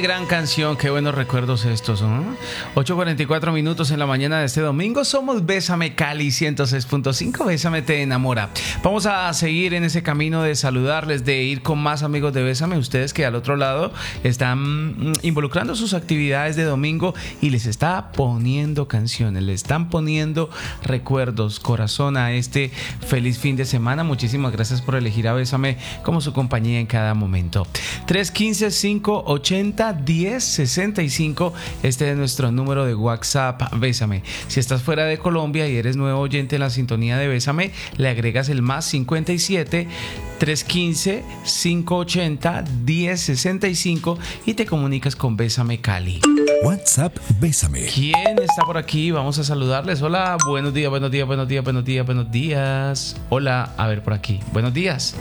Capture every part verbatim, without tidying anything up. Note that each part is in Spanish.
gran canción, qué buenos recuerdos estos, ¿no? ocho cuarenta y cuatro minutos en la mañana de este domingo. Somos Bésame Cali ciento seis punto cinco. Bésame te enamora. Vamos a seguir en ese camino de saludarles, de ir con más amigos de Bésame. Ustedes que al otro lado están involucrando sus actividades de domingo y les está poniendo canciones, le están poniendo recuerdos, corazón a este feliz fin de semana. Muchísimas gracias por elegir a Bésame como su compañía en cada momento. tres uno cinco, cinco ochenta, diez sesenta y cinco. Este es nuestro número de WhatsApp. Bésame. Si estás fuera de Colombia y eres nuevo oyente en la sintonía de Bésame, le agregas el más cincuenta y siete, trescientos quince, quinientos ochenta, diez sesenta y cinco y te comunicas con Bésame Cali. WhatsApp Bésame. ¿Quién está por aquí? Vamos a saludarles. Hola, buenos días, buenos días, buenos días, buenos días, buenos días. Hola, a ver por aquí. Buenos días.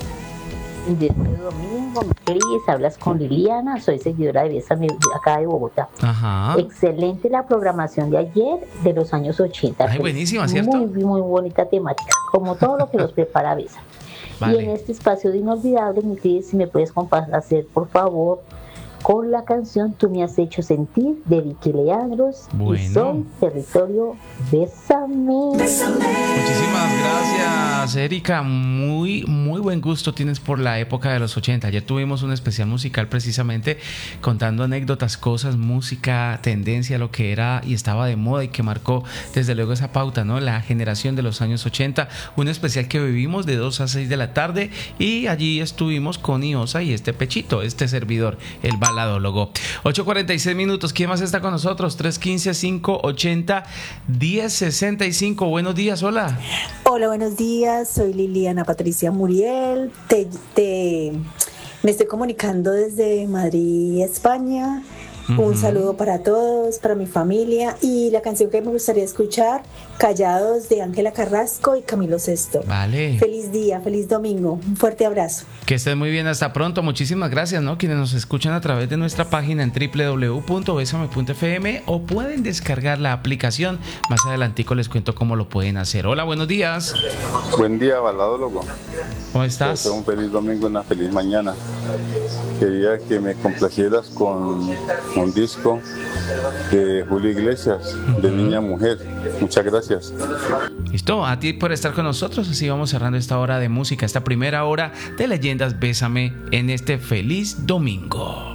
De este domingo, Cris, hablas con Liliana, soy seguidora de Bésame acá de Bogotá. Ajá. Excelente la programación de ayer de los años ochenta. Ay, buenísima, ¿cierto? Muy, muy bonita temática, como todo lo que nos prepara Bésame. Vale. Y en este espacio de inolvidable, mi Cris, si me puedes complacer, por favor, con la canción Tú me has hecho sentir de Vicky Leandros. Bueno. Y soy territorio Bésame. Bésame. Muchísimas gracias, Erika. Muy, muy buen gusto tienes por la época de los ochenta. Ayer tuvimos un especial musical precisamente contando anécdotas, cosas, música, tendencia, lo que era y estaba de moda y que marcó desde luego esa pauta, ¿no? La generación de los años ochenta. Un especial que vivimos de dos a seis de la tarde y allí estuvimos con Iosa y este pechito, este servidor, el baladólogo. ocho cuarenta y seis minutos. ¿Quién más está con nosotros? tres uno cinco, cinco ochenta, diez sesenta y cinco. Buenos días, hola. Hola, buenos días. Soy Liliana Patricia Muriel. Te, te, me estoy comunicando desde Madrid, España. Uh-huh. Un saludo para todos, para mi familia. Y la canción que me gustaría escuchar, Callados, de Ángela Carrasco y Camilo Sesto. Vale. Feliz día, feliz domingo. Un fuerte abrazo. Que estés muy bien, hasta pronto. Muchísimas gracias, ¿no? Quienes nos escuchan a través de nuestra página en doble u doble u doble u punto besame punto efe eme o pueden descargar la aplicación. Más adelantico les cuento cómo lo pueden hacer. Hola, buenos días. Buen día, baladólogo. ¿Cómo estás? Un feliz domingo, una feliz mañana. Quería que me complacieras con un disco de Julio Iglesias, de Niña a Mujer. Muchas gracias. Listo, a ti por estar con nosotros. Así vamos cerrando esta hora de música, esta primera hora de Leyendas Bésame en este feliz domingo.